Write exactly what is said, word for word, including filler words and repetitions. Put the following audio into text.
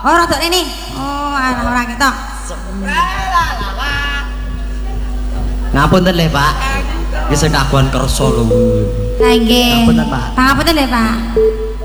Oh, rodok ini. Oh, alah ora ketok. Ngapunten le, Pak. Wis kagungan kersa lho. Lah nggih. Ngapunten, Pak. Pangapunten lho, Pak.